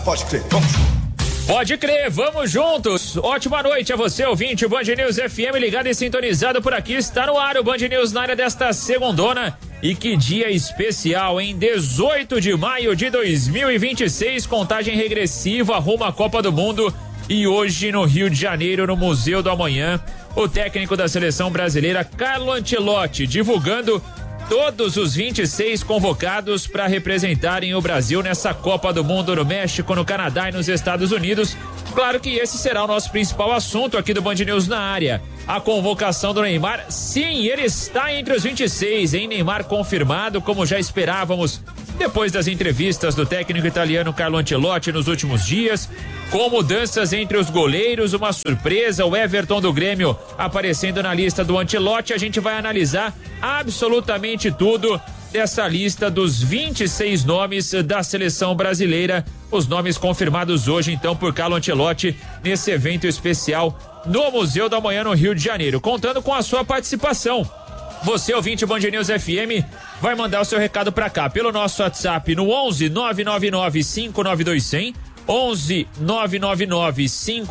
Pode crer, vamos junto. Pode crer, vamos juntos. Ótima noite a você, ouvinte. Band News FM ligado e sintonizado por aqui. Está no ar o Band News na área desta segundona. E que dia especial, hein? 18 de maio de 2026, contagem regressiva rumo à Copa do Mundo. E hoje no Rio de Janeiro, no Museu do Amanhã, o técnico da seleção brasileira, Carlo Ancelotti, divulgando todos os 26 convocados para representarem o Brasil nessa Copa do Mundo no México, no Canadá e nos Estados Unidos. Claro que esse será o nosso principal assunto aqui do Band News na área. A convocação do Neymar, sim, ele está entre os 26, hein? Neymar confirmado, como já esperávamos, depois das entrevistas do técnico italiano Carlo Ancelotti nos últimos dias. Com mudanças entre os goleiros, uma surpresa, o Everton do Grêmio aparecendo na lista do Ancelotti. A gente vai analisar absolutamente tudo dessa lista dos 26 nomes da seleção brasileira, os nomes confirmados hoje então por Carlo Ancelotti nesse evento especial no Museu do Amanhã no Rio de Janeiro, contando com a sua participação. Você, ouvinte Band News FM, vai mandar o seu recado pra cá pelo nosso WhatsApp no 11 999 592 100, 11 999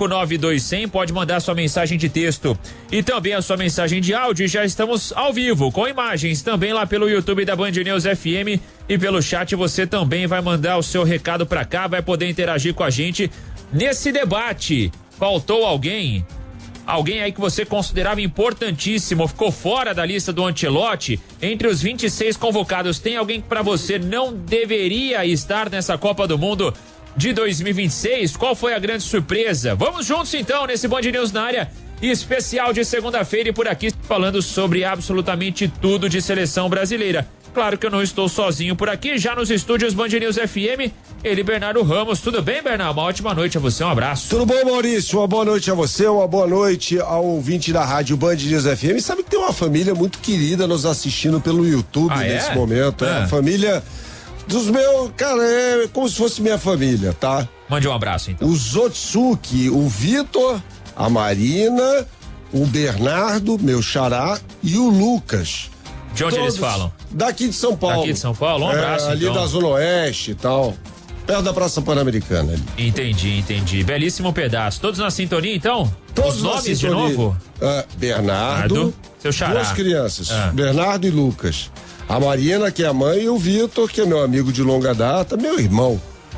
592 100. Pode mandar sua mensagem de texto e também a sua mensagem de áudio. Já estamos ao vivo com imagens também lá pelo YouTube da Band News FM e pelo chat. Você também vai mandar o seu recado pra cá, vai poder interagir com a gente nesse debate. Faltou alguém? Alguém aí que você considerava importantíssimo, ficou fora da lista do Ancelotti? Entre os 26 convocados, tem alguém que pra você não deveria estar nessa Copa do Mundo de 2026? Qual foi a grande surpresa? Vamos juntos então nesse Band News na área especial de segunda-feira e por aqui falando sobre absolutamente tudo de seleção brasileira. Claro que eu não estou sozinho por aqui, já nos estúdios Band News FM, ele, Bernardo Ramos. Tudo bem, Bernardo? Uma ótima noite a você, um abraço. Tudo bom, Maurício? Uma boa noite a você, uma boa noite ao ouvinte da rádio Band News FM. Sabe que tem uma família muito querida nos assistindo pelo YouTube nesse momento. É a família dos meus, cara, é como se fosse minha família, tá? Mande um abraço, então. O Zotsuki, o Vitor, a Marina, o Bernardo, meu xará, e o Lucas. De onde eles falam? Daqui de São Paulo. Daqui de São Paulo? Um abraço, ali então. da Zona Oeste e tal. Perto da Praça Pan-Americana ali. Entendi. Belíssimo pedaço. Todos na sintonia, então? Todos os na nomes sintonia. de novo? Bernardo, seu xará. duas crianças, Bernardo e Lucas. A Marina, que é a mãe, e o Vitor, que é meu amigo de longa data, meu irmão,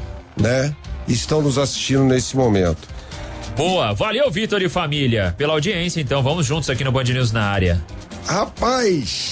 né? Estão nos assistindo nesse momento. Boa, valeu, Vitor e família, pela audiência, então. Vamos juntos aqui no Band News na área. Rapaz,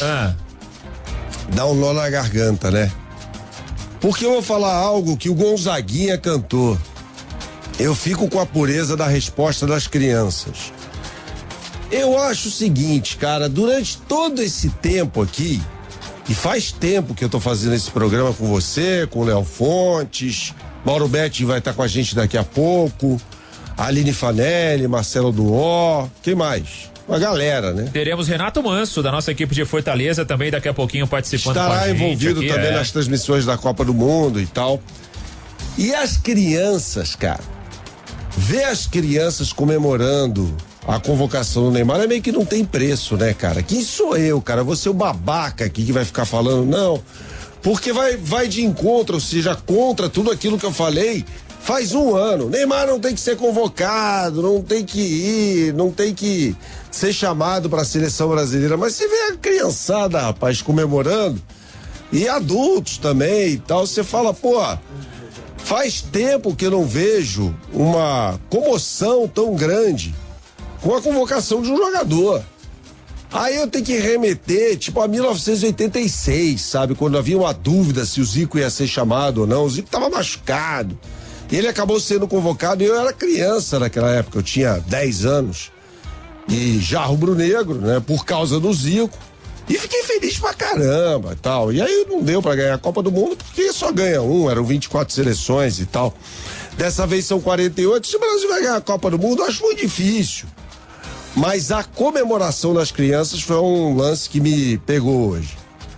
dá um nó na garganta, né? Porque eu vou falar algo que o Gonzaguinha cantou. Eu fico com a pureza da resposta das crianças. Eu acho o seguinte, cara, durante todo esse tempo aqui, e faz tempo que eu tô fazendo esse programa com você, com o Léo Fontes, Mauro Betti vai estar com a gente daqui a pouco, Aline Fanelli, Marcelo Duó, quem mais? Uma galera, né? Teremos Renato Manso, da nossa equipe de Fortaleza, também daqui a pouquinho participando com a gente. Estará envolvido aqui, também nas transmissões da Copa do Mundo e tal. E as crianças, cara, ver as crianças comemorando a convocação do Neymar é meio que não tem preço, né, cara? Quem sou eu, cara? Você é o babaca aqui que vai ficar falando, não. Porque vai de encontro, ou seja, contra tudo aquilo que eu falei faz um ano. Neymar não tem que ser convocado, não tem que ir, não tem que ser chamado para a seleção brasileira. Mas você vê a criançada, rapaz, comemorando, e adultos também e tal, você fala, pô, faz tempo que eu não vejo uma comoção tão grande com a convocação de um jogador. Aí eu tenho que remeter, tipo, a 1986, sabe? Quando havia uma dúvida se o Zico ia ser chamado ou não. O Zico tava machucado. Ele acabou sendo convocado e eu era criança naquela época. Eu tinha 10 anos. E já rubro-negro, né? Por causa do Zico. E fiquei feliz pra caramba e tal. E aí não deu pra ganhar a Copa do Mundo porque só ganha um, eram 24 seleções e tal. Dessa vez são 48. Se o Brasil vai ganhar a Copa do Mundo, eu acho muito difícil. Mas a comemoração das crianças foi um lance que me pegou hoje.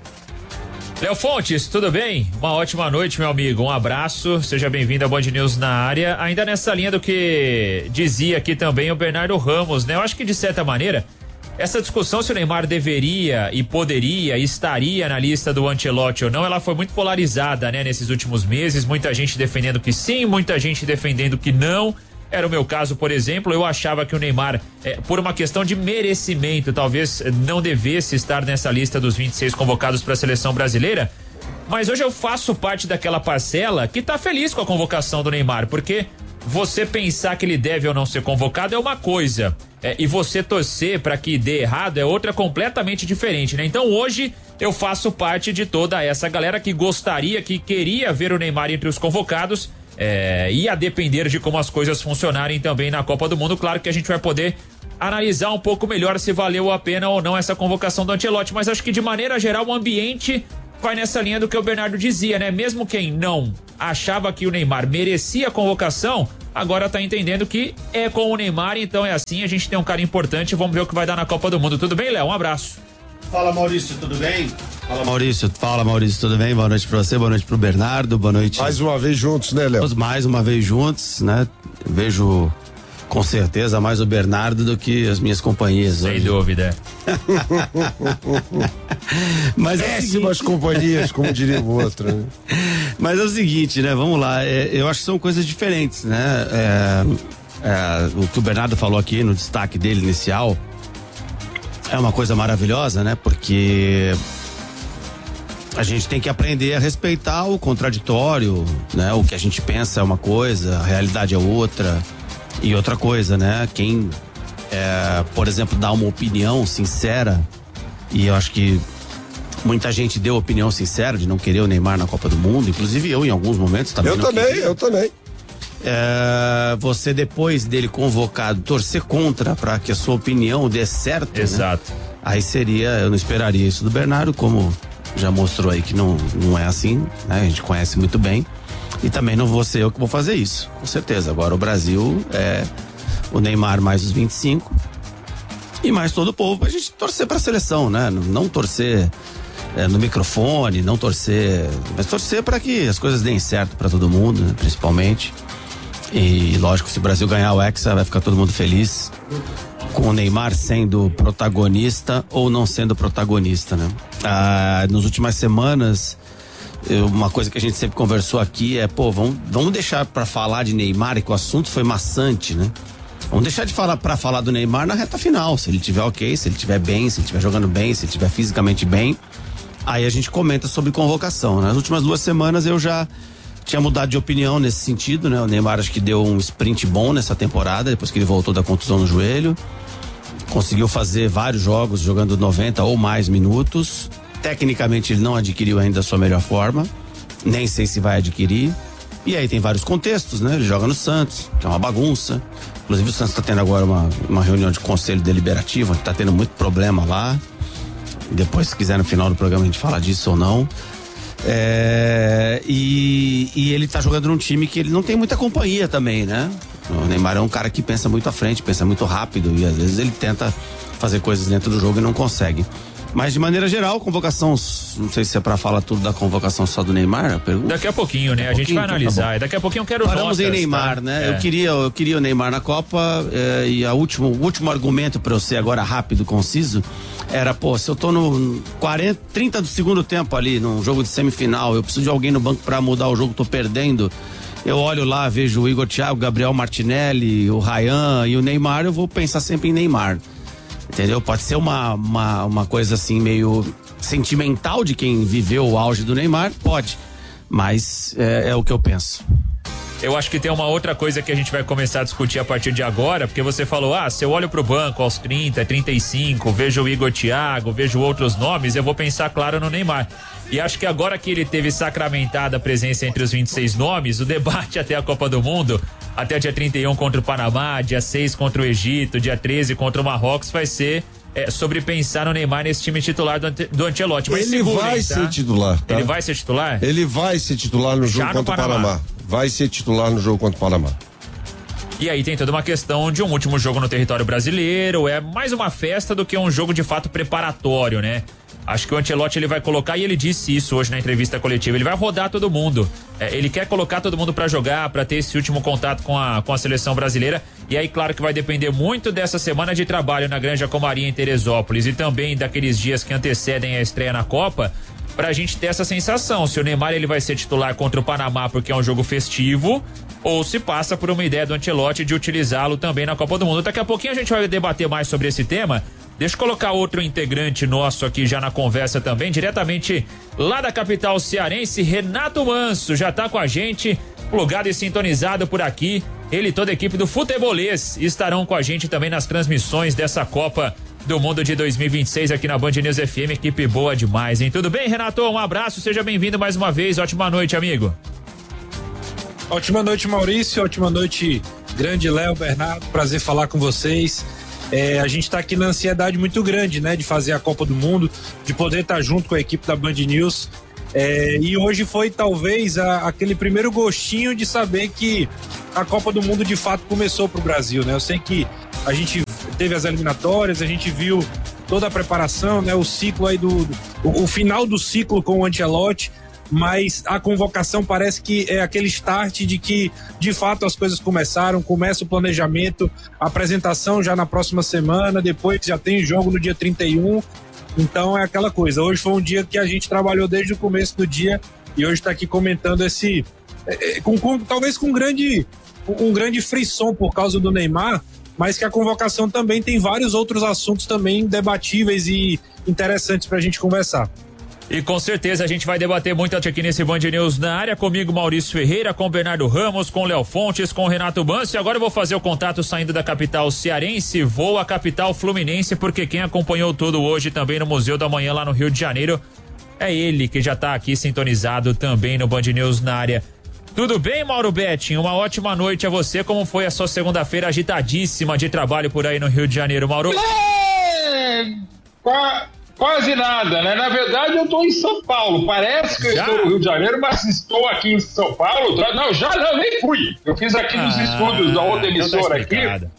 Léo Fontes, tudo bem? Uma ótima noite, meu amigo. Um abraço, seja bem-vindo ao Band News na área. Ainda nessa linha do que dizia aqui também o Bernardo Ramos, né? Eu acho que de certa maneira essa discussão se o Neymar deveria e poderia, estaria na lista do Ancelotti ou não, ela foi muito polarizada, né, nesses últimos meses, muita gente defendendo que sim, muita gente defendendo que não. Era o meu caso, por exemplo, eu achava que o Neymar, por uma questão de merecimento, talvez não devesse estar nessa lista dos 26 convocados para a seleção brasileira, mas hoje eu faço parte daquela parcela que tá feliz com a convocação do Neymar, porque você pensar que ele deve ou não ser convocado é uma coisa, e você torcer para que dê errado é outra completamente diferente, né? Então hoje eu faço parte de toda essa galera que gostaria, que queria ver o Neymar entre os convocados, e a depender de como as coisas funcionarem também na Copa do Mundo, claro que a gente vai poder analisar um pouco melhor se valeu a pena ou não essa convocação do Ancelotti, mas acho que de maneira geral o ambiente vai nessa linha do que o Bernardo dizia, né? Mesmo quem não achava que o Neymar merecia a convocação, agora tá entendendo que é com o Neymar, então é assim, a gente tem um cara importante, vamos ver o que vai dar na Copa do Mundo. Tudo bem, Léo? Um abraço. Fala, Maurício, tudo bem? Fala, Maurício, tudo bem? Boa noite pra você, boa noite pro Bernardo, boa noite. Mais uma vez juntos, né, Léo? Mais uma vez juntos, né? Vejo com certeza mais o Bernardo do que as minhas companhias. Sem dúvida. Mas péssimas companhias, como diria o outro, né? Mas é o seguinte, né? Vamos lá, eu acho que são coisas diferentes, né? O que o Bernardo falou aqui no destaque dele inicial é uma coisa maravilhosa, né? Porque a gente tem que aprender a respeitar o contraditório, né? O que a gente pensa é uma coisa, a realidade é outra. E outra coisa, né? Quem, por exemplo, dá uma opinião sincera, e eu acho que muita gente deu opinião sincera de não querer o Neymar na Copa do Mundo, inclusive eu em alguns momentos também. Eu também. Você depois dele convocado torcer contra para que a sua opinião dê certo. Exato. Né? Aí eu não esperaria isso do Bernardo, como já mostrou aí que não é assim, né? A gente conhece muito bem. E também não vou ser eu que vou fazer isso, com certeza. Agora o Brasil o Neymar mais os 25 e mais todo o povo pra gente torcer pra seleção, né? Não torcer no microfone, não torcer, mas torcer para que as coisas deem certo para todo mundo, né? Principalmente. E lógico, se o Brasil ganhar o Hexa, vai ficar todo mundo feliz com o Neymar sendo protagonista ou não sendo protagonista, né? Nas últimas semanas, uma coisa que a gente sempre conversou aqui vamos deixar para falar de Neymar, que o assunto foi maçante, né? Vamos deixar de falar para falar do Neymar na reta final, se ele tiver ok, se ele tiver bem, se ele tiver jogando bem, se ele tiver fisicamente bem, aí a gente comenta sobre convocação. Nas últimas 2 semanas eu já tinha mudado de opinião nesse sentido, né? O Neymar acho que deu um sprint bom nessa temporada, depois que ele voltou da contusão no joelho, conseguiu fazer vários jogos jogando 90 ou mais minutos. Tecnicamente ele não adquiriu ainda a sua melhor forma, nem sei se vai adquirir. E aí tem vários contextos, né? Ele joga no Santos, que é uma bagunça. Inclusive o Santos está tendo agora uma reunião de conselho deliberativo, que está tendo muito problema lá. Depois, se quiser no final do programa a gente fala disso ou não. E ele tá jogando num time que ele não tem muita companhia também, né? O Neymar é um cara que pensa muito à frente, pensa muito rápido, e às vezes ele tenta fazer coisas dentro do jogo e não consegue. Mas de maneira geral, convocação, não sei se é pra falar tudo da convocação só do Neymar, a pergunta. Daqui a pouquinho, né? A gente vai analisar. Daqui a pouquinho eu quero Paramos em Neymar, né? Eu queria o Neymar na Copa, e o último argumento pra eu ser agora rápido, conciso, era, se eu tô no 30 do segundo tempo ali, num jogo de semifinal, eu preciso de alguém no banco pra mudar o jogo, tô perdendo, eu olho lá, vejo o Igor Thiago, Gabriel Martinelli, o Ryan e o Neymar, eu vou pensar sempre em Neymar. Entendeu? Pode ser uma coisa assim meio sentimental de quem viveu o auge do Neymar, pode, mas é o que eu penso. Eu acho que tem uma outra coisa que a gente vai começar a discutir a partir de agora, porque você falou, se eu olho pro banco aos 30, 35, vejo o Igor Thiago, vejo outros nomes, eu vou pensar, claro, no Neymar. E acho que agora que ele teve sacramentada a presença entre os 26 nomes, o debate até a Copa do Mundo, até dia 31 contra o Panamá, dia 6 contra o Egito, dia 13 contra o Marrocos, vai ser sobre pensar no Neymar nesse time titular do Ancelotti. Mas ele vai ser titular, tá? Ele vai ser titular? Ele vai ser titular no jogo contra o Panamá. Vai ser titular no jogo contra o Panamá. E aí tem toda uma questão de um último jogo no território brasileiro, é mais uma festa do que um jogo de fato preparatório, né? Acho que o Ancelotti ele vai colocar, e ele disse isso hoje na entrevista coletiva, ele vai rodar todo mundo. Ele quer colocar todo mundo para jogar, para ter esse último contato com a seleção brasileira. E aí, claro que vai depender muito dessa semana de trabalho na Granja Comaria em Teresópolis e também daqueles dias que antecedem a estreia na Copa, pra gente ter essa sensação se o Neymar ele vai ser titular contra o Panamá porque é um jogo festivo ou se passa por uma ideia do Ancelotti de utilizá-lo também na Copa do Mundo. Daqui a pouquinho a gente vai debater mais sobre esse tema. Deixa eu colocar outro integrante nosso aqui já na conversa também, diretamente lá da capital cearense, Renato Manso, já tá com a gente, plugado e sintonizado por aqui. Ele e toda a equipe do Futebolês estarão com a gente também nas transmissões dessa Copa do Mundo de 2026 aqui na Band News FM, equipe boa demais, hein? Tudo bem, Renato? Um abraço, seja bem-vindo mais uma vez, ótima noite, amigo. Ótima noite, Maurício, ótima noite, grande Léo, Bernardo, prazer falar com vocês. A gente está aqui na ansiedade muito grande, né, de fazer a Copa do Mundo, de poder estar junto com a equipe da Band News. E hoje foi talvez aquele primeiro gostinho de saber que a Copa do Mundo de fato começou para o Brasil, né? Eu sei que a gente teve as eliminatórias, a gente viu toda a preparação, né? O ciclo aí o final do ciclo com o Ancelotti, mas a convocação parece que é aquele start de que de fato as coisas começa o planejamento, a apresentação já na próxima semana, depois já tem jogo no dia 31, então é aquela coisa. Hoje foi um dia que a gente trabalhou desde o começo do dia e hoje está aqui comentando esse talvez com um grande frisson por causa do Neymar, mas que a convocação também tem vários outros assuntos também debatíveis e interessantes para a gente conversar. E com certeza a gente vai debater muito aqui nesse Band News na área, comigo Maurício Ferreira, com Bernardo Ramos, com Léo Fontes, com Renato Manso. E agora eu vou fazer o contato saindo da capital cearense, vou à capital fluminense, porque quem acompanhou tudo hoje também no Museu da Manhã lá no Rio de Janeiro é ele que já tá aqui sintonizado também no Band News na área. Tudo bem, Mauro Betting? Uma ótima noite a você. Como foi a sua segunda-feira agitadíssima de trabalho por aí no Rio de Janeiro, Mauro? Quase nada, né? Na verdade, eu estou em São Paulo. Parece que eu estou no Rio de Janeiro, mas estou aqui em São Paulo. Não, nem fui. Eu fiz aqui nos estúdios da outra emissora aqui.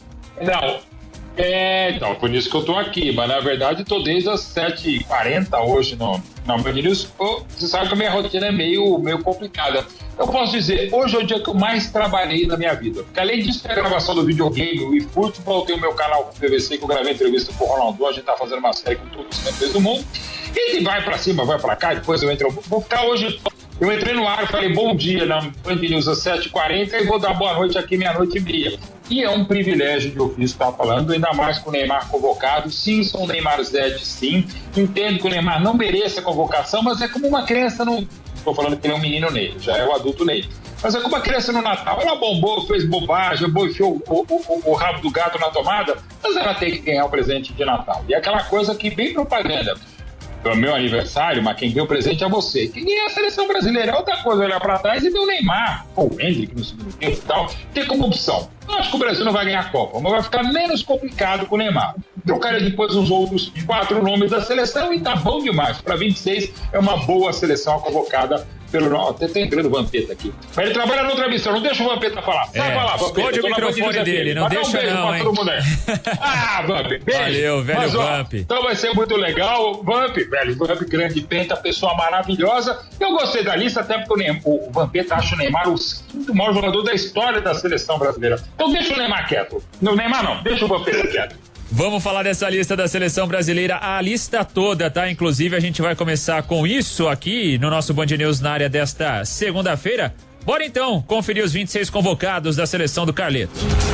Então, por isso que eu estou aqui. Mas, na verdade, estou desde as 7h40 hoje na Band News. Você sabe que a minha rotina é meio complicada. Eu posso dizer, hoje é o dia que eu mais trabalhei na minha vida. Porque além disso, tem a gravação do videogame, o eFootball, tem o meu canal com o PVC, que eu gravei entrevista com o Ronaldo. A gente tá fazendo uma série com todos os campeões do mundo. E vai pra cima, vai pra cá, depois eu entro. Vou ficar hoje. Eu entrei no ar, falei bom dia na Band News às 7h40 e vou dar boa noite aqui, meia-noite e meia. E é um privilégio de ouvir isso que tá falando, ainda mais com o Neymar convocado. Sim, sou o Neymar Zed, sim. Entendo que o Neymar não mereça a convocação, mas é como uma criança não. Estou falando que ele é um menino Ney, já é o adulto Ney. Mas é como uma criança no Natal, ela bombou, fez bobagem, enfiou o rabo do gato na tomada, mas ela tem que ganhar o presente de Natal. E é aquela coisa que bem propaganda. No meu aniversário, mas quem deu presente é você. Quem ganha a seleção brasileira é outra coisa, olhar pra trás e ver o Neymar, ou o Hendrick no segundo tempo e tal, tem como opção. Eu acho que o Brasil não vai ganhar a Copa, mas vai ficar menos complicado com o Neymar. Trocaria depois os outros 4 nomes da seleção e tá bom demais. Para 26 é uma boa seleção convocada pelo... Até tem entrando o Vampeta aqui. Mas ele trabalha noutra missão, não deixa o Vampeta falar. Sai falar, Vampeta. Esconde o microfone dele, não deixa não, hein? Vamp, beijo. Valeu, velho Vamp. Então vai ser muito legal. Vamp, velho, Vamp grande penta, pessoa maravilhosa. Eu gostei da lista, até porque o Vampeta acha o Neymar o 5º maior jogador da história da seleção brasileira. Então deixa o Neymar quieto. Não, Neymar não, deixa o Vampeta quieto. Vamos falar dessa lista da seleção brasileira, a lista toda, tá? Inclusive a gente vai começar com isso aqui no nosso Band News na área desta segunda-feira. Bora então conferir os 26 convocados da seleção do Carleto.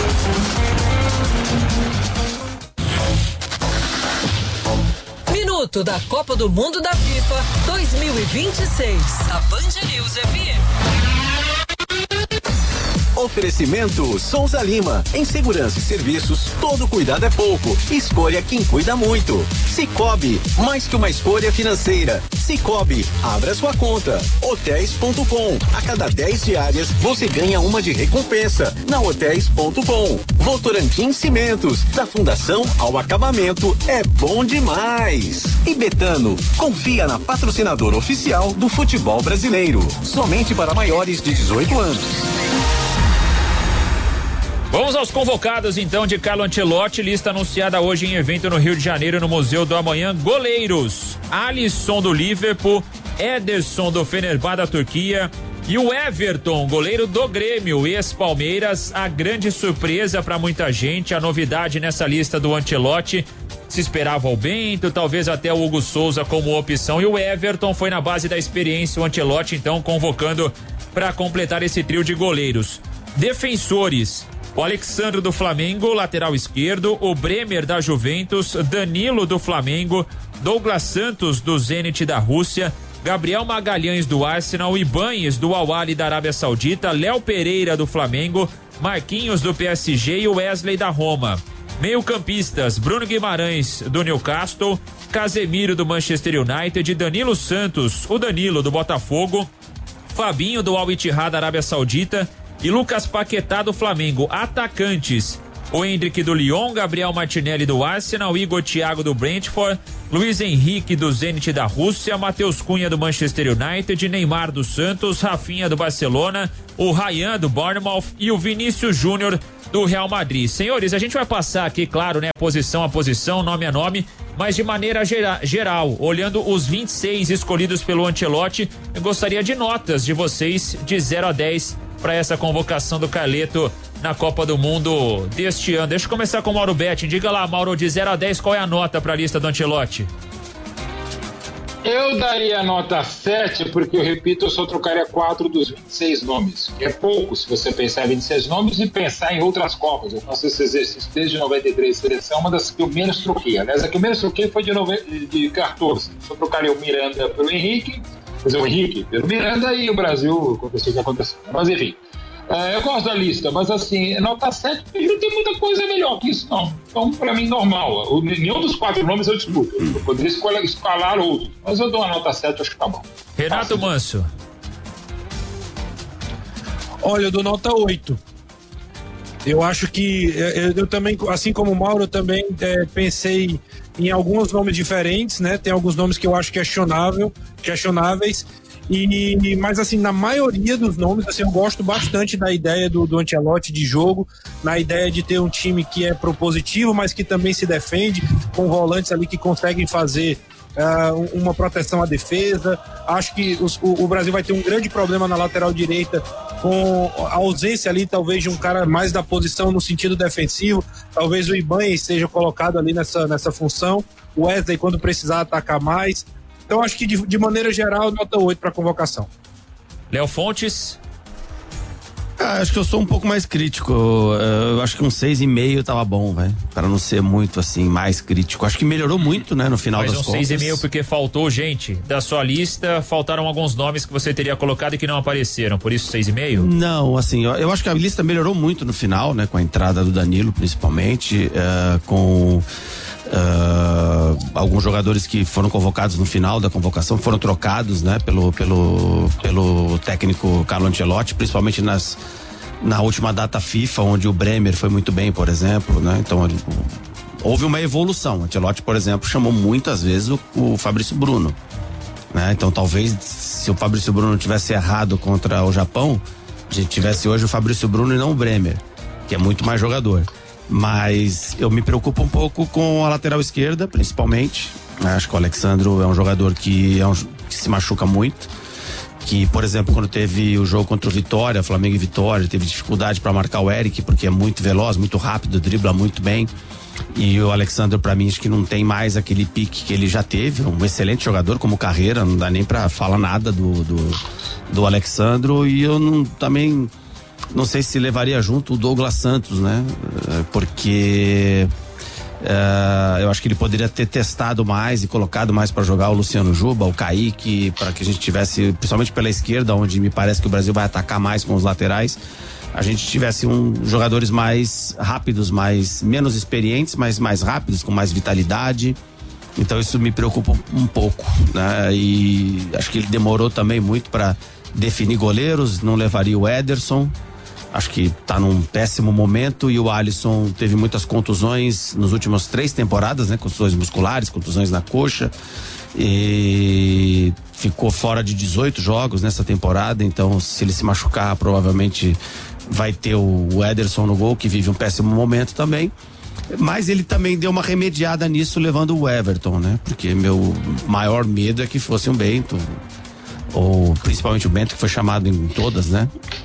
Minuto da Copa do Mundo da FIFA 2026. A Band News FM. Oferecimento Souza Lima. Em segurança e serviços, todo cuidado é pouco. Escolha quem cuida muito. Cicobi, mais que uma escolha financeira. Cicobi, abra sua conta. Hotéis.com. A cada 10 diárias, você ganha uma de recompensa. Na Hotéis.com. Votorantim Cimentos. Da fundação ao acabamento, é bom demais. E Betano, confia na patrocinadora oficial do futebol brasileiro. Somente para maiores de 18 anos. Vamos aos convocados então de Carlo Ancelotti, lista anunciada hoje em evento no Rio de Janeiro no Museu do Amanhã. Goleiros: Alisson do Liverpool, Ederson do Fenerbahçe da Turquia e o Everton, goleiro do Grêmio, ex-Palmeiras. A grande surpresa para muita gente, a novidade nessa lista do Ancelotti. Se esperava o Bento, talvez até o Hugo Souza como opção, e o Everton foi na base da experiência. O Ancelotti então convocando para completar esse trio de goleiros. Defensores: o Alexandre do Flamengo, lateral esquerdo, o Bremer da Juventus, Danilo do Flamengo, Douglas Santos do Zenit da Rússia, Gabriel Magalhães do Arsenal, Ibañez do Al-Ahly da Arábia Saudita, Léo Pereira do Flamengo, Marquinhos do PSG e Wesley da Roma. Meio-campistas: Bruno Guimarães do Newcastle, Casemiro do Manchester United, Danilo Santos, o Danilo do Botafogo, Fabinho do Al-Ittihad da Arábia Saudita e Lucas Paquetá do Flamengo. Atacantes: o Endrick do Lyon, Gabriel Martinelli do Arsenal, Igor Thiago do Brentford, Luiz Henrique do Zenit da Rússia, Matheus Cunha do Manchester United, Neymar do Santos, Rafinha do Barcelona, o Ryan do Bournemouth e o Vinícius Júnior do Real Madrid. Senhores, a gente vai passar aqui, claro, né, posição a posição, nome a nome, mas de maneira geral, olhando os 26 escolhidos pelo Ancelotti, eu gostaria de notas de vocês de 0 a 10 para essa convocação do Carleto na Copa do Mundo deste ano. Deixa eu começar com o Mauro Betting. Diga lá, Mauro, de 0 a 10, qual é a nota para a lista do Ancelotti? Eu daria nota 7, porque eu repito, eu só trocaria 4 dos 26 nomes, que é pouco se você pensar em 26 nomes e pensar em outras Copas. Eu faço esse exercício desde 93, seleção, uma das que eu menos troquei. Aliás, a que eu menos troquei foi de 14. Eu trocaria o Miranda pelo Henrique, o Henrique pelo Miranda, e o Brasil aconteceu o que aconteceu. Mas enfim, eu gosto da lista, mas assim, nota 7, não tem muita coisa melhor que isso, não. Então, pra mim, normal. Nenhum dos 4 nomes eu discuto. Eu poderia escalar outros, mas eu dou uma nota 7, acho que tá bom. Renato Manso. Olha, eu dou nota 8. Eu acho que eu também, assim como o Mauro, eu também pensei em alguns nomes diferentes, né? Tem alguns nomes que eu acho questionáveis. Mas assim, na maioria dos nomes, assim, eu gosto bastante da ideia do Ancelotti de jogo, na ideia de ter um time que é propositivo, mas que também se defende, com volantes ali que conseguem fazer uma proteção à defesa. Acho que o Brasil vai ter um grande problema na lateral direita com a ausência ali, talvez, de um cara mais da posição no sentido defensivo. Talvez o Ibañez seja colocado ali nessa função, o Wesley quando precisar atacar mais. Então acho que de maneira geral, nota 8 para a convocação. Léo Fontes. Acho que eu sou um pouco mais crítico. Eu acho que um 6,5 tava bom, velho. Para não ser muito assim, mais crítico. Acho que melhorou muito, né, no final das contas. Mas um 6,5 porque faltou gente da sua lista, faltaram alguns nomes que você teria colocado e que não apareceram, por isso 6,5? Não, assim, eu acho que a lista melhorou muito no final, né, com a entrada do Danilo, principalmente, com alguns jogadores que foram convocados no final da convocação foram trocados, né, pelo técnico Carlo Ancelotti, principalmente na última data FIFA, onde o Bremer foi muito bem, por exemplo, né? Então houve uma evolução. O Ancelotti, por exemplo, chamou muitas vezes o Fabrício Bruno, né? Então talvez se o Fabrício Bruno tivesse errado contra o Japão, a gente tivesse hoje o Fabrício Bruno e não o Bremer, que é muito mais jogador. Mas eu me preocupo um pouco com a lateral esquerda, principalmente. Acho que o Alexandro é um jogador que se machuca muito. Que, por exemplo, quando teve o jogo contra o Vitória, Flamengo e Vitória, teve dificuldade para marcar o Eric, porque é muito veloz, muito rápido, dribla muito bem. E o Alexandro, para mim, acho que não tem mais aquele pique que ele já teve. Um excelente jogador como carreira, não dá nem para falar nada do Alexandro. E eu também não sei se levaria junto o Douglas Santos, né? Porque eu acho que ele poderia ter testado mais e colocado mais para jogar o Luciano Juba, o Kaique, para que a gente tivesse, principalmente pela esquerda, onde me parece que o Brasil vai atacar mais com os laterais, a gente tivesse jogadores mais rápidos, menos experientes, mas mais rápidos, com mais vitalidade. Então isso me preocupa um pouco, né? E acho que ele demorou também muito para definir goleiros, não levaria o Ederson. Acho que tá num péssimo momento, e o Alisson teve muitas contusões nas últimas 3 temporadas, né? Contusões musculares, contusões na coxa, e ficou fora de 18 jogos nessa temporada. Então, se ele se machucar, provavelmente vai ter o Ederson no gol, que vive um péssimo momento também. Mas ele também deu uma remediada nisso, levando o Everton, né? Porque meu maior medo é que fosse um Bento, ou principalmente o Bento, que foi chamado em todas, né?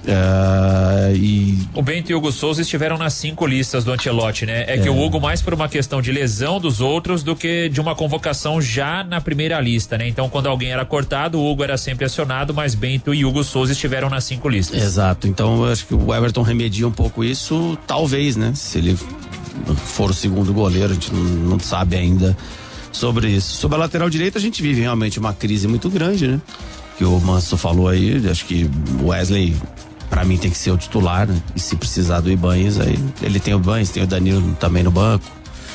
O Bento e o Hugo Souza estiveram nas 5 listas do Ancelotti, né? Que o Hugo mais por uma questão de lesão dos outros do que de uma convocação já na primeira lista, né? Então, quando alguém era cortado, o Hugo era sempre acionado, mas Bento e Hugo Souza estiveram nas 5 listas. Exato, então eu acho que o Everton remedia um pouco isso, talvez, né? Se ele for o segundo goleiro, a gente não sabe ainda sobre isso. Sobre a lateral direita, a gente vive realmente uma crise muito grande, né? Que o Manso falou aí, acho que o Wesley, pra mim, tem que ser o titular, né? E se precisar do Ibanez, aí ele tem o Ibanez, tem o Danilo também no banco.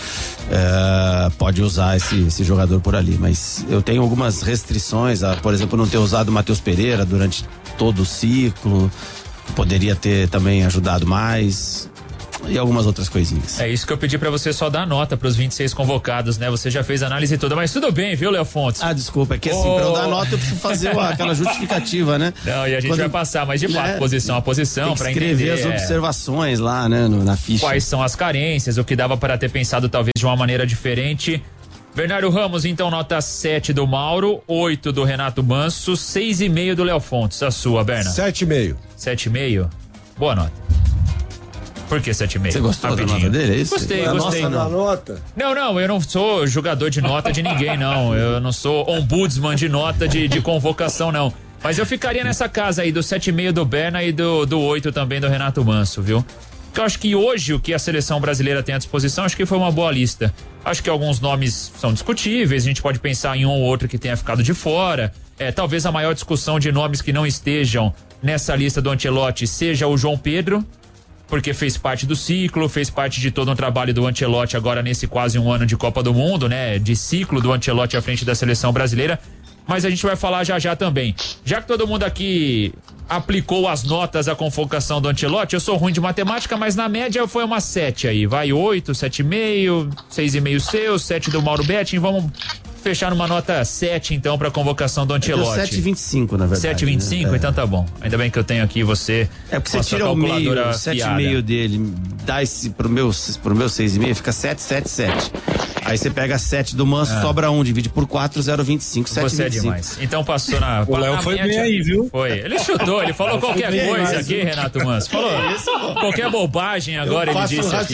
Pode usar esse jogador por ali, mas eu tenho algumas restrições, por exemplo, não ter usado o Matheus Pereira durante todo o ciclo, poderia ter também ajudado mais. E algumas outras coisinhas. É isso que eu pedi pra você só dar nota pros 26 convocados, né? Você já fez a análise toda, mas tudo bem, viu, Léo Fontes? Desculpa, é que assim, pra eu dar nota eu preciso fazer aquela justificativa, né? Não, e a gente vai passar, mas de fato, posição a posição, pra entender. Escrever as observações lá, né, na ficha. Quais são as carências, o que dava para ter pensado talvez de uma maneira diferente. Bernardo Ramos, então, nota 7 do Mauro, 8 do Renato Manso, 6,5 do Léo Fontes. A sua, Berna? 7,5. 7,5? Boa nota. Por que 7,5? Você gostou da nota dele? É isso? Gostei. Nota? Não, eu não sou jogador de nota de ninguém, não. Eu não sou ombudsman de nota de convocação, não. Mas eu ficaria nessa casa aí do 7,5 do Berna e do 8 também do Renato Manso, viu? Porque eu acho que hoje o que a seleção brasileira tem à disposição, acho que foi uma boa lista. Acho que alguns nomes são discutíveis, a gente pode pensar em um ou outro que tenha ficado de fora. Talvez a maior discussão de nomes que não estejam nessa lista do Ancelotti seja o João Pedro, porque fez parte do ciclo, fez parte de todo um trabalho do Ancelotti agora nesse quase um ano de Copa do Mundo, né? De ciclo do Ancelotti à frente da seleção brasileira. Mas a gente vai falar já também. Já que todo mundo aqui aplicou as notas à convocação do Ancelotti, eu sou ruim de matemática, mas na média foi uma 7 aí. Vai 8, 7,5, 6,5 seu, 7 do Mauro Betting. Vamos fechar numa nota 7, então, pra convocação do Ancelotti. 7,25, na verdade. 7,25? Né? Então tá bom. Ainda bem que eu tenho aqui você. Porque você tira o meio, 7,5 dele, dá esse pro meu 6,5, fica 7,7. Aí você pega 7 do Manso, sobra 1, divide por 4, 0,25, 7,25. Você é demais. Então passou na. O Léo foi bem aí, viu? Foi. Ele chutou, ele falou qualquer coisa aqui, Renato Manso. Falou qualquer bobagem agora, ele disse aqui.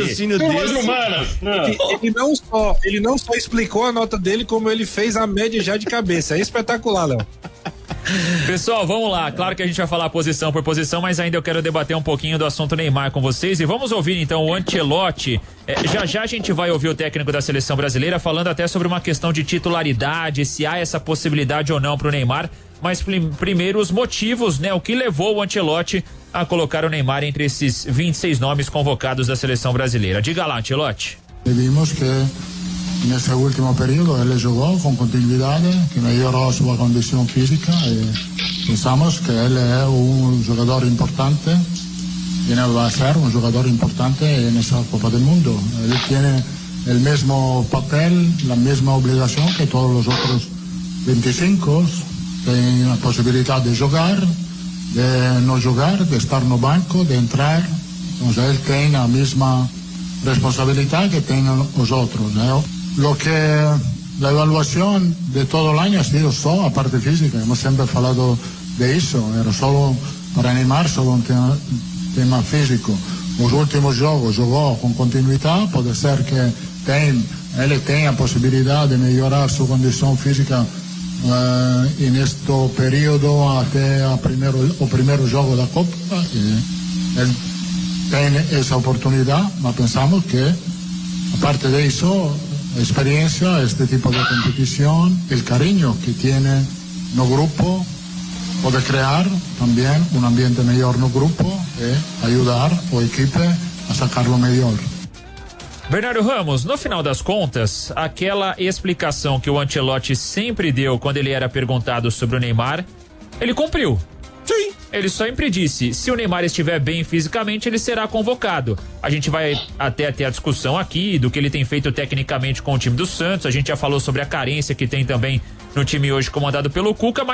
Ele não só explicou a nota dele, como ele fez a média já de cabeça. É espetacular, Léo. Pessoal, vamos lá. Claro que a gente vai falar posição por posição, mas ainda eu quero debater um pouquinho do assunto Neymar com vocês. E vamos ouvir então o Ancelotti. Já a gente vai ouvir o técnico da seleção brasileira falando até sobre uma questão de titularidade, se há essa possibilidade ou não pro Neymar. Mas primeiro os motivos, né? O que levou o Ancelotti a colocar o Neymar entre esses 26 nomes convocados da seleção brasileira. Diga lá, Ancelotti. Vimos que en ese último periodo él jugó con continuidad, que mejoró su condición física y pensamos que él es un jugador importante y va a ser un jugador importante en esa Copa del Mundo. Él tiene el mismo papel, la misma obligación que todos los otros 25, tiene la posibilidad de jugar, de no jugar, de estar en el banco, de entrar. Entonces él tiene la misma responsabilidad que tienen los otros, ¿no? Lo que la evaluación de todo el año ha sido solo la parte física, hemos siempre hablado de eso, era solo para animar, solo un tema físico. Los últimos juegos jugó con continuidad, puede ser que él tenga posibilidad de mejorar su condición física en este periodo hasta el primer juego de la Copa. Él tiene esa oportunidad, pero pensamos que aparte de eso, experiencia, este tipo de competición, el cariño que tiene no grupo, puede crear también un ambiente mejor no grupo y ayudar al equipo a sacarlo mejor. Bernardo Ramos, no final das contas, aquela explicação que o Ancelotti sempre deu quando ele era perguntado sobre o Neymar, ele cumpriu. Sim. Ele sempre disse, se o Neymar estiver bem fisicamente, ele será convocado. A gente vai até ter a discussão aqui do que ele tem feito tecnicamente com o time do Santos. A gente já falou sobre a carência que tem também no time hoje comandado pelo Cuca, mas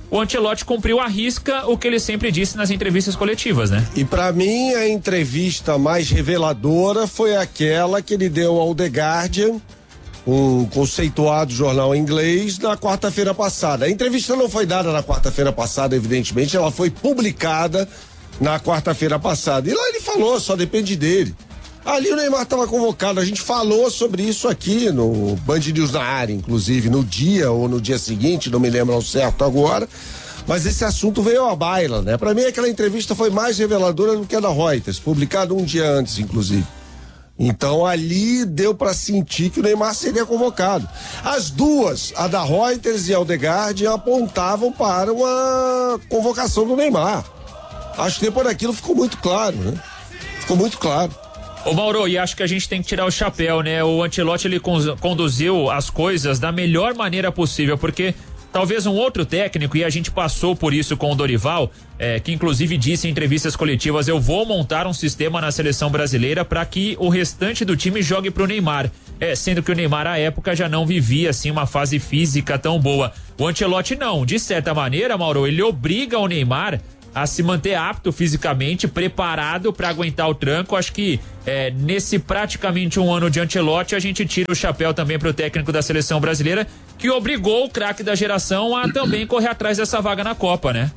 o Ancelotti cumpriu à risca o que ele sempre disse nas entrevistas coletivas, né? E para mim a entrevista mais reveladora foi aquela que ele deu ao The Guardian, um conceituado jornal inglês, na quarta-feira passada. A entrevista não foi dada na quarta-feira passada, evidentemente, ela foi publicada na quarta-feira passada. E lá ele falou, só depende dele. Ali o Neymar estava convocado, a gente falou sobre isso aqui no Band News na área, inclusive, no dia ou no dia seguinte, não me lembro ao certo agora, mas esse assunto veio à baila, né? Para mim aquela entrevista foi mais reveladora do que a da Reuters, publicada um dia antes, inclusive. Então ali deu para sentir que o Neymar seria convocado. As duas, a da Reuters e a The Guardian, apontavam para uma convocação do Neymar. Acho que depois daquilo ficou muito claro, né? Ficou muito claro. Ô Mauro, e acho que a gente tem que tirar o chapéu, né? O Ancelotti, ele conduziu as coisas da melhor maneira possível, porque talvez um outro técnico, e a gente passou por isso com o Dorival, que inclusive disse em entrevistas coletivas, eu vou montar um sistema na seleção brasileira para que o restante do time jogue pro Neymar. Sendo que o Neymar à época já não vivia assim uma fase física tão boa. O Ancelotti não, de certa maneira, Mauro, ele obriga o Neymar a se manter apto fisicamente, preparado para aguentar o tranco. Acho que nesse praticamente um ano de Ancelotti, a gente tira o chapéu também para o técnico da seleção brasileira, que obrigou o craque da geração a também correr atrás dessa vaga na Copa, né?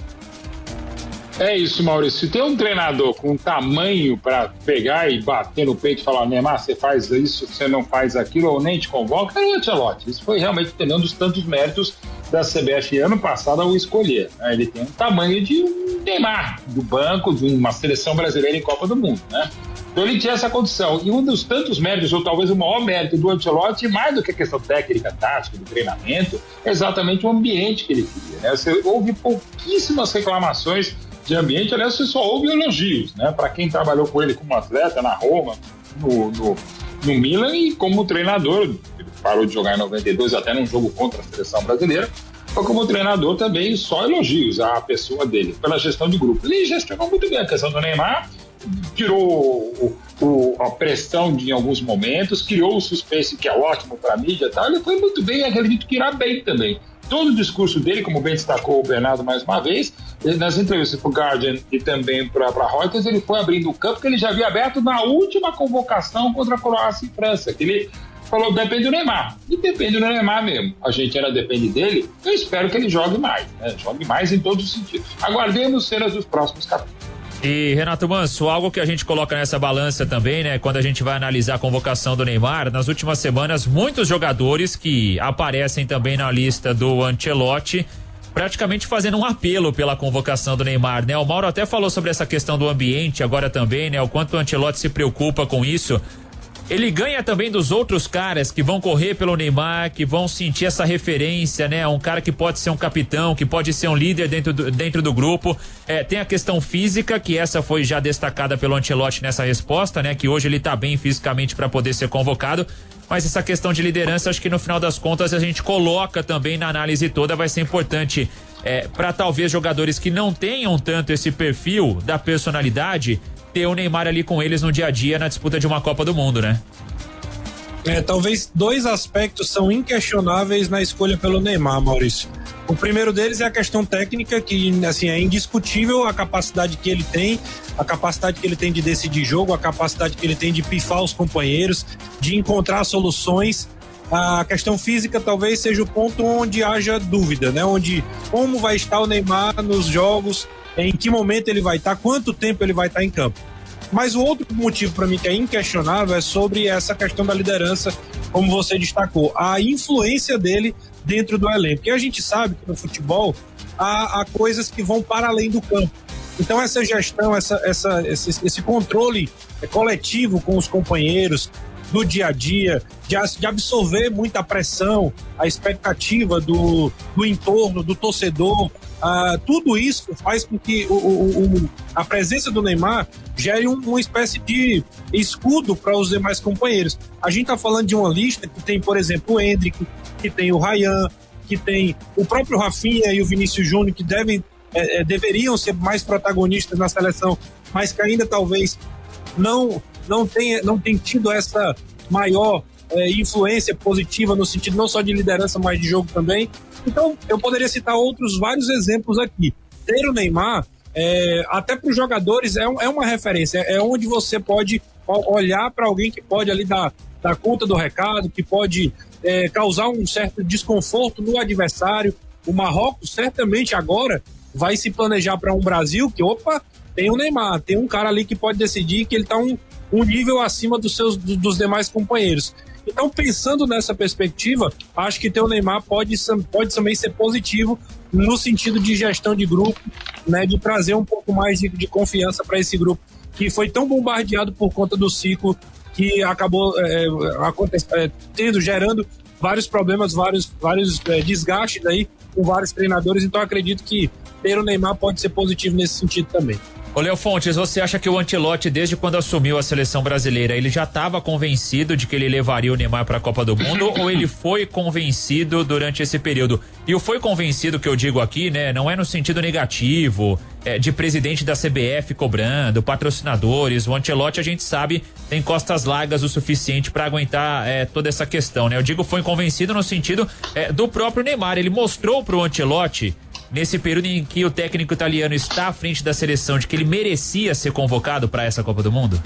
É isso, Maurício. Se tem um treinador com tamanho para pegar e bater no peito e falar, Neymar, você faz isso, você não faz aquilo, ou nem te convoca, é o Ancelotti. Isso foi realmente um dos tantos méritos da CBF ano passado ao escolher. Ele tem um tamanho de um Neymar, do banco de uma seleção brasileira em Copa do Mundo, né? Então ele tinha essa condição. E um dos tantos méritos, ou talvez o maior mérito do Ancelotti, mais do que a questão técnica, tática, do treinamento, é exatamente o ambiente que ele queria, né? Houve pouquíssimas reclamações de ambiente, aliás, você só ouve elogios, né? Para quem trabalhou com ele como atleta na Roma, no Milan e como treinador, ele parou de jogar em 92 até num jogo contra a seleção brasileira, foi como treinador também só elogios à pessoa dele, pela gestão de grupo. Ele gestionou muito bem a questão do Neymar, tirou a pressão em alguns momentos, criou o suspense que é ótimo para a mídia e tal, ele foi muito bem, acredito que irá bem também. Todo o discurso dele, como bem destacou o Bernardo mais uma vez, nas entrevistas para o Guardian e também para a Reuters, ele foi abrindo o campo que ele já havia aberto na última convocação contra a Croácia e França, que ele falou, depende do Neymar, e depende do Neymar mesmo. A Argentina depende dele, eu espero que ele jogue mais, né? Jogue mais em todos os sentidos. Aguardemos cenas dos próximos capítulos. E Renato Manso, algo que a gente coloca nessa balança também, né? Quando a gente vai analisar a convocação do Neymar, nas últimas semanas, muitos jogadores que aparecem também na lista do Ancelotti, praticamente fazendo um apelo pela convocação do Neymar, né? O Mauro até falou sobre essa questão do ambiente agora também, né? O quanto o Ancelotti se preocupa com isso. Ele ganha também dos outros caras que vão correr pelo Neymar, que vão sentir essa referência, né? Um cara que pode ser um capitão, que pode ser um líder dentro do grupo. Tem a questão física, que essa foi já destacada pelo Ancelotti nessa resposta, né? Que hoje ele tá bem fisicamente para poder ser convocado. Mas essa questão de liderança, acho que no final das contas a gente coloca também na análise toda, vai ser importante para talvez jogadores que não tenham tanto esse perfil da personalidade, ter o Neymar ali com eles no dia a dia na disputa de uma Copa do Mundo, né? Talvez dois aspectos são inquestionáveis na escolha pelo Neymar, Maurício. O primeiro deles é a questão técnica, que assim, é indiscutível a capacidade que ele tem, a capacidade que ele tem de decidir jogo, a capacidade que ele tem de pifar os companheiros, de encontrar soluções. A questão física talvez seja o ponto onde haja dúvida, né? Onde como vai estar o Neymar nos jogos, em que momento ele vai estar, quanto tempo ele vai estar em campo. Mas o outro motivo para mim que é inquestionável é sobre essa questão da liderança, como você destacou, a influência dele dentro do elenco. Porque a gente sabe que no futebol há coisas que vão para além do campo. Então essa gestão, esse controle coletivo com os companheiros, do dia a dia, de absorver muita pressão, a expectativa do entorno, do torcedor, tudo isso faz com que a presença do Neymar gere uma espécie de escudo para os demais companheiros. A gente está falando de uma lista que tem, por exemplo, o Endrick, que tem o Ryan, que tem o próprio Rafinha e o Vinícius Júnior, que deveriam ser mais protagonistas na seleção, mas que ainda talvez não tem tido essa maior influência positiva no sentido não só de liderança, mas de jogo também. Então, eu poderia citar outros vários exemplos aqui. Ter o Neymar, até para os jogadores, é uma referência, é onde você pode olhar para alguém que pode ali dar conta do recado, que pode causar um certo desconforto no adversário. O Marrocos certamente agora vai se planejar para um Brasil que, tem o Neymar, tem um cara ali que pode decidir que ele está um nível acima dos demais companheiros. Então, pensando nessa perspectiva, acho que ter o Neymar pode também ser positivo no sentido de gestão de grupo, né, de trazer um pouco mais de confiança para esse grupo que foi tão bombardeado por conta do ciclo que acabou gerando vários problemas, vários desgastes aí com vários treinadores. Então, acredito que ter o Neymar pode ser positivo nesse sentido também. Ô Léo Fontes, você acha que o Ancelotti, desde quando assumiu a seleção brasileira, ele já estava convencido de que ele levaria o Neymar para a Copa do Mundo ou ele foi convencido durante esse período? E o foi convencido que eu digo aqui, né, não é no sentido negativo, de presidente da CBF cobrando, patrocinadores. O Ancelotti, a gente sabe, tem costas largas o suficiente para aguentar toda essa questão, né? Eu digo foi convencido no sentido do próprio Neymar. Ele mostrou pro Ancelotti, nesse período em que o técnico italiano está à frente da seleção, de que ele merecia ser convocado para essa Copa do Mundo?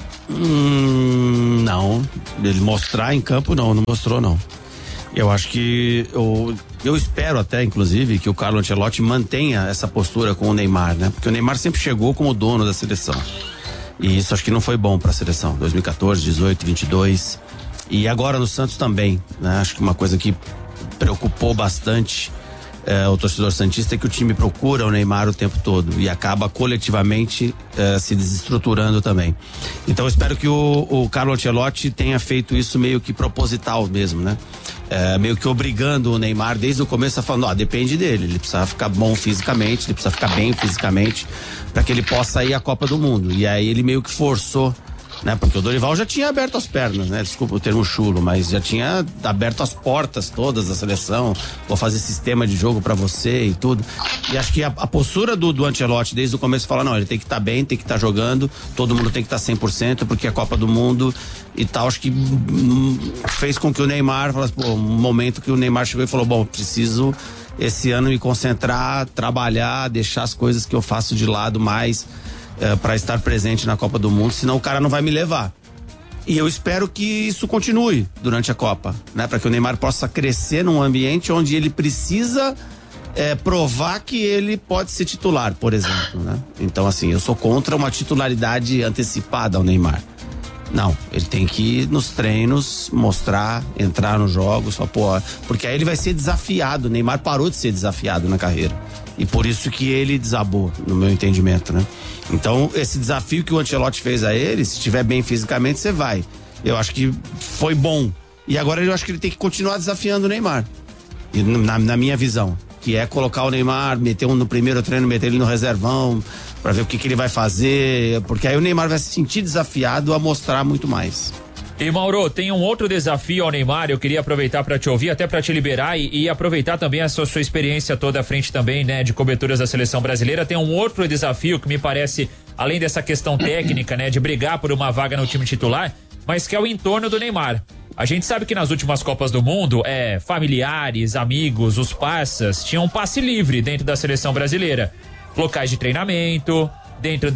Não, ele mostrar em campo não mostrou não. Eu acho que eu espero até, inclusive, que o Carlo Ancelotti mantenha essa postura com o Neymar, né? Porque o Neymar sempre chegou como dono da seleção. E isso acho que não foi bom para a seleção. 2014, 18, 22 e agora no Santos também, né? Acho que uma coisa que preocupou bastante o torcedor santista é que o time procura o Neymar o tempo todo e acaba coletivamente se desestruturando também. Então eu espero que o Carlo Ancelotti tenha feito isso meio que proposital mesmo, né? Meio que obrigando o Neymar desde o começo a falar, depende dele, ele precisa ficar bom fisicamente, ele precisa ficar bem fisicamente para que ele possa ir à Copa do Mundo. E aí ele meio que forçou, né? Porque o Dorival já tinha aberto as pernas, né? Desculpa o termo chulo, mas já tinha aberto as portas todas da seleção, vou fazer sistema de jogo pra você e tudo. E acho que a postura do Ancelotti desde o começo fala, não, ele tem que estar bem, tem que estar jogando, todo mundo tem que estar 100%, porque é a Copa do Mundo e tal. Acho que fez com que o Neymar falasse, um momento que o Neymar chegou e falou, bom, preciso esse ano me concentrar, trabalhar, deixar as coisas que eu faço de lado mais para estar presente na Copa do Mundo, senão o cara não vai me levar. E eu espero que isso continue durante a Copa, né? Para que o Neymar possa crescer num ambiente onde ele precisa provar que ele pode ser titular, por exemplo, né? Então, assim, eu sou contra uma titularidade antecipada ao Neymar. Não, ele tem que ir nos treinos, mostrar, entrar nos jogos, porque aí ele vai ser desafiado. O Neymar parou de ser desafiado na carreira. E por isso que ele desabou, no meu entendimento, né? Então, esse desafio que o Ancelotti fez a ele, se estiver bem fisicamente, você vai. Eu acho que foi bom. E agora eu acho que ele tem que continuar desafiando o Neymar. E na minha visão. Que é colocar o Neymar, meter no primeiro treino, meter ele no reservão, pra ver o que ele vai fazer. Porque aí o Neymar vai se sentir desafiado a mostrar muito mais. E Mauro, tem um outro desafio ao Neymar, eu queria aproveitar para te ouvir, até para te liberar e aproveitar também a sua experiência toda à frente também, né, de coberturas da seleção brasileira. Tem um outro desafio que me parece, além dessa questão técnica, né, de brigar por uma vaga no time titular, mas que é o entorno do Neymar. A gente sabe que nas últimas Copas do Mundo, familiares, amigos, os parças, tinham um passe livre dentro da seleção brasileira. Locais de treinamento, dentro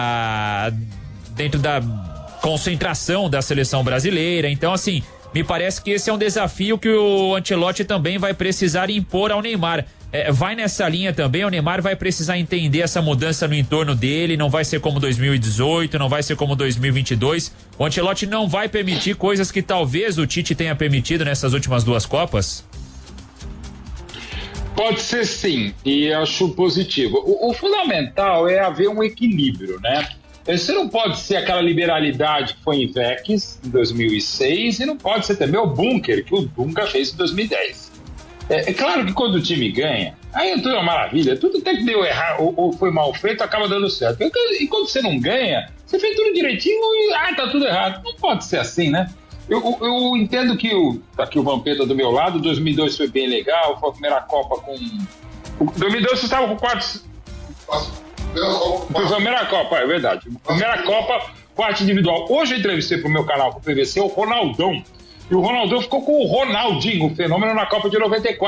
da concentração da seleção brasileira. Então, assim, me parece que esse é um desafio que o Ancelotti também vai precisar impor ao Neymar. Vai nessa linha também, o Neymar vai precisar entender essa mudança no entorno dele, não vai ser como 2018, não vai ser como 2022. O Ancelotti não vai permitir coisas que talvez o Tite tenha permitido nessas últimas duas Copas? Pode ser sim, e acho positivo. O fundamental é haver um equilíbrio, né? Você não pode ser aquela liberalidade que foi em Vex em 2006 e não pode ser também o bunker que o Dunga fez em 2010. É claro que quando o time ganha, aí tudo é uma maravilha, tudo até que deu errado ou foi mal feito, acaba dando certo. E quando você não ganha, você fez tudo direitinho e tá tudo errado. Não pode ser assim, né? Eu entendo que tá aqui o Vampeta do meu lado, 2002 foi bem legal, foi a primeira Copa com... 2002 você estava com quartos... Primeira Copa, é verdade. Primeira Copa, quarto individual. Hoje eu entrevistei pro meu canal, com o PVC, o Ronaldão. E o Ronaldão ficou com o Ronaldinho, o fenômeno na Copa de 94.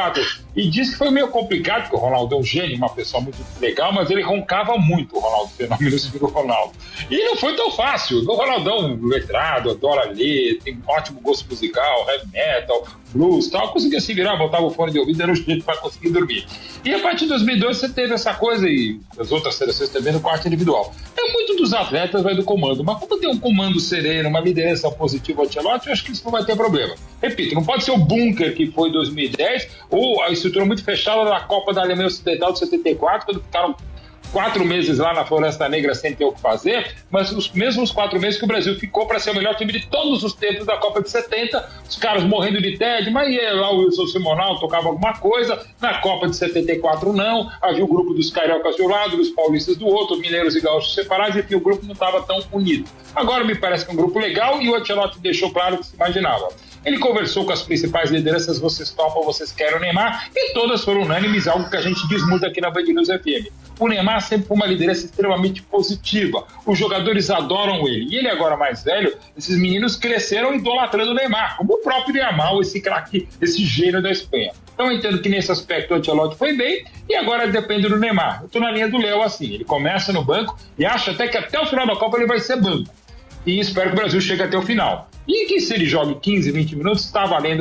E disse que foi meio complicado, porque o Ronaldo é um gênio, uma pessoa muito legal, mas ele roncava muito, o Ronaldo, fenômeno do Ronaldo. E não foi tão fácil. O Ronaldão, letrado, adora ler, tem um ótimo gosto musical, heavy metal, blues e tal, conseguia se virar, botava o fone de ouvido, era um jeito para conseguir dormir. E a partir de 2002 você teve essa coisa, e as outras seleções também, no quarto individual. É muito dos atletas vai do comando, mas como tem um comando sereno, uma liderança positiva ao Ancelotti, eu acho que isso não vai ter problema. Repito, não pode ser o bunker que foi em 2010, ou a estrutura muito fechada da Copa da Alemanha Ocidental de 74, quando ficaram 4 meses lá na Floresta Negra sem ter o que fazer, mas os mesmos 4 meses que o Brasil ficou para ser o melhor time de todos os tempos da Copa de 70, os caras morrendo de tédio, mas ia lá o Wilson Simonal, tocava alguma coisa, na Copa de 74 não, havia o grupo dos cariocas de um lado, dos paulistas do outro, mineiros e gaúchos separados, enfim, o grupo não estava tão unido. Agora me parece que é um grupo legal e o Ancelotti deixou claro o que se imaginava. Ele conversou com as principais lideranças, vocês topam, vocês querem o Neymar, e todas foram unânimes, algo que a gente diz muito aqui na Band News FM. O Neymar sempre foi uma liderança extremamente positiva, os jogadores adoram ele, e ele agora mais velho, esses meninos cresceram idolatrando o Neymar, como o próprio Yamal, esse craque, esse gênio da Espanha. Então eu entendo que nesse aspecto o Ancelotti foi bem, e agora depende do Neymar. Eu estou na linha do Léo assim, ele começa no banco e acha até que até o final da Copa ele vai ser banco. E espero que o Brasil chegue até o final. E que se ele jogue 15, 20 minutos, está valendo